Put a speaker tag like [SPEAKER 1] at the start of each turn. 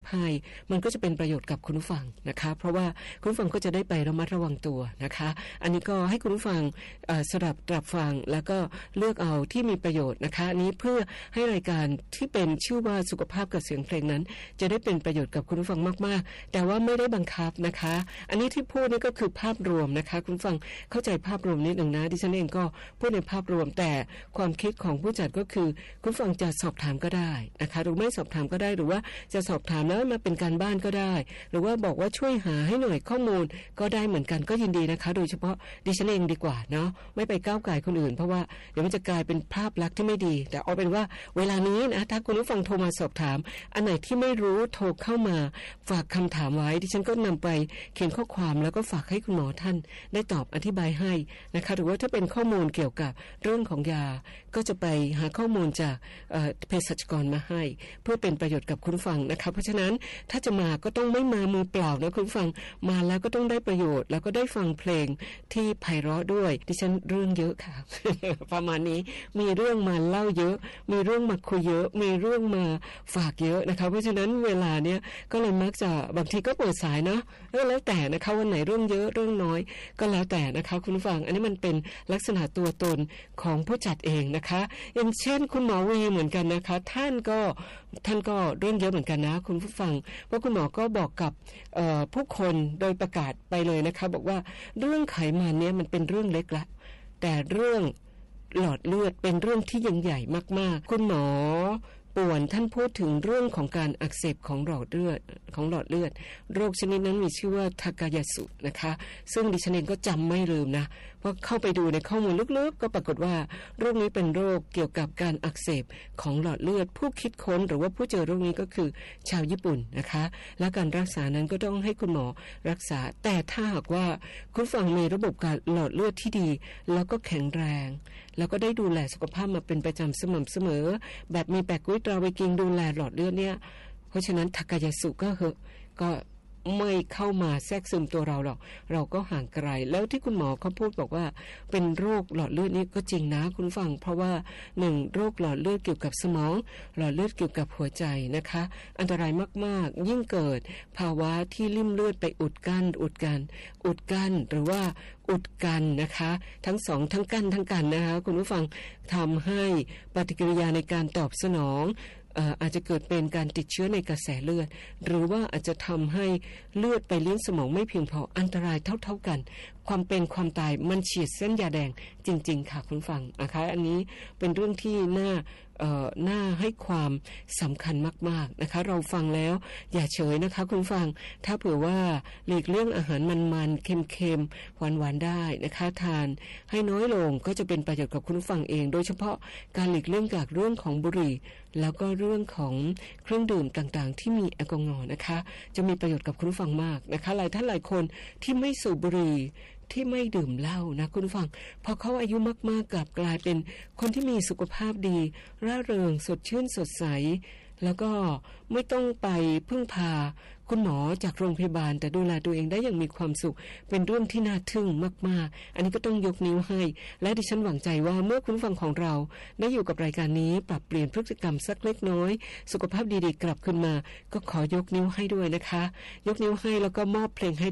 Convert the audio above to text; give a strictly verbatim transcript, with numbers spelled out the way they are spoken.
[SPEAKER 1] ให้มันก็จะเป็นประโยชน์กับคุณผู้ฟังนะคะเพราะว่าคุณผู้ฟังก็จะได้ไประมัดระวังตัวนะคะอันนี้ก็ให้คุณผู้ฟังสดับตรับฟังแล้วก็เลือกเอาที่มีประโยชน์นะคะอันนี้เพื่อให้รายการที่เป็นชื่อว่าสุขภาพกับเสียงเพลงนั้นจะได้เป็นประโยชน์กับคุณผู้ฟังมากๆแต่ว่าไม่ได้บังคับนะคะอันนี้ที่พูดนี่ก็คือภาพรวมนะคะคุณผู้ฟังเข้าใจภาพรวมนิดหนึ่งนะดิฉันเองก็พูดในภาพรวมแต่ความคิดของผู้จัดก็คือคุณผู้ฟังจะสอบถามก็ได้นะคะหรือไม่สอบถามก็ได้หรือว่าจะสอบถามแล้วมาเป็นการบ้านก็ได้หรือว่าบอกว่าช่วยหาให้หน่อยข้อมูลก็ได้เหมือนกันก็ยินดีนะคะโดยเฉพาะดิฉันเองดีกว่าเนาะไม่ไปก้าวไก่คนอื่นเพราะว่าเดี๋ยวมันจะกลายเป็นภาพลักษณ์ที่ไม่ดีแต่เอาเป็นว่าเวลานี้นะถ้าคุณผู้ฟังโทรมาสอบถามอันไหนที่ไม่รู้โทรเข้ามาฝากคำถามไว้ดิฉันก็นำไปเขียนข้อความแล้วก็ฝากให้คุณหมอท่านได้ตอบอธิบายให้นะคะหรือว่าถ้าเป็นข้อมูลเกี่ยวกับเรื่องของยาก็จะไปหาข้อมูลจากเภสัชกรมาให้เพื่อเป็นประโยชน์กับคุณฟังนะคะเพราะฉะนั้นถ้าจะมาก็ต้องไม่มามือเปล่านะคุณฟังมาแล้วก็ต้องได้ประโยชน์แล้วก็ได้ฟังเพลงที่ไพเราะด้วยดิฉันเรื่องเยอะค่ะ ประมาณนี้มีเรื่องมาเล่าเยอะมีเรื่องมาคุยเยอะมีเรื่องมาฝากเยอะนะคะเพราะฉะนั้นเวลาเนี้ยก็เลยมักจะบางทีก็เปิดสายเนาะแล้วแต่นะคะวันไหนเรื่องเยอะเรื่องน้อยก็แล้วแต่นะคะคุณฟังอันนี้มันเป็นลักษณะตัวตนของผู้จัดเองนะคะอย่างเช่นคุณหมอวีเหมือนกันนะคะท่านก็ท่านก็เรื่องเยอะเหมือนกันนะคุณผู้ฟังว่าคุณหมอก็บอกกับผู้คนโดยประกาศไปเลยนะคะบอกว่าเรื่องไขมันเนี่ยมันเป็นเรื่องเล็กละแต่เรื่องหลอดเลือดเป็นเรื่องที่ยิ่งใหญ่มากๆคุณหมอป่วนท่านพูดถึงเรื่องของการอักเสบของหลอดเลือดของหลอดเลือดโรคชนิดนั้นมีชื่อว่าทากายาสุนะคะซึ่งดิฉันเองก็จำไม่ลืมนะเพราะเข้าไปดูในข้อมูลลึกๆก็ปรากฏว่าโรคนี้เป็นโรคเกี่ยวกับการอักเสบของหลอดเลือดผู้คิดค้นหรือว่าผู้เจอโรคนี้ก็คือชาวญี่ปุ่นนะคะและการรักษานั้นก็ต้องให้คุณหมอรักษาแต่ถ้าหากว่าคุณฟังมีระบบการหลอดเลือดที่ดีแล้วก็แข็งแรงแล้วก็ได้ดูแลสุขภาพมาเป็นประจำสม่ำเสมอแบบมีแปะกุ้ยตราไวกิงดูแลหลอดเลือดเนี่ยเพราะฉะนั้นทากายาสุก็เหอะก็ไม่เข้ามาแทรกซึมตัวเราหรอกเราก็ห่างไกลแล้วที่คุณหมอเขาพูดบอกว่าเป็นโรคหลอดเลือดนี่ก็จริงนะคุณฟังเพราะว่าหนึ่งโรคหลอดเลือดเกี่ยวกับสมองหลอดเลือดเกี่ยวกับหัวใจนะคะอันตรายมากๆยิ่งเกิดภาวะที่ลิ่มเลือดไปอุดกั้นอุดกันอุดกั้นหรือว่าอุดกันนะคะทั้งสองทั้งกั้นทั้งกันนะคะคุณผู้ฟังทำให้ปฏิกิริยาในการตอบสนองอาจจะเกิดเป็นการติดเชื้อในกระแสเลือดหรือว่าอาจจะทำให้เลือดไปเลี้ยงสมองไม่เพียงพออันตรายเท่าๆกันความเป็นความตายมันเฉียดเส้นยาแดงจริงๆค่ะคุณฟังนะคะอันนี้เป็นเรื่องที่น่าเอ่อน่าให้ความสำคัญมากๆนะคะเราฟังแล้วอย่าเฉยนะคะคุณฟังถ้าเผื่อว่าหลีกเลี่ยงอาหารมันๆเค็มๆหวานๆได้นะคะทานให้น้อยลงก็จะเป็นประโยชน์กับคุณฟังเองโดยเฉพาะการหลีกเลี่ยงจากเรื่องของบุหรี่แล้วก็เรื่องของเครื่องดื่มต่างๆที่มีแอลกอฮอล์นะคะจะมีประโยชน์กับคุณฟังมากนะคะหลายท่านหลายคนที่ไม่สูบบุหรี่ที่ไม่ดื่มเหล้านะคุณฟังพอเขาอายุมากๆกลับกลายเป็นคนที่มีสุขภาพดีร่าเริงสดชื่นสดใสแล้วก็ไม่ต้องไปพึ่งพาคุณหมอจากโรงพยาบาลแต่ดูแลตัวเองได้อย่างมีความสุขเป็นเรื่องที่น่าทึ่งมากๆอันนี้ก็ต้องยกนิ้วให้และดิฉันหวังใจว่าเมื่อคุณฟังของเราได้อยู่กับรายการนี้ปรับเปลี่ยนพฤติกรรมสักเล็กน้อยสุขภาพดีๆกลับขึ้นมาก็ขอยกนิ้วให้ด้วยนะคะยกนิ้วให้แล้วก็มอบเพลงให้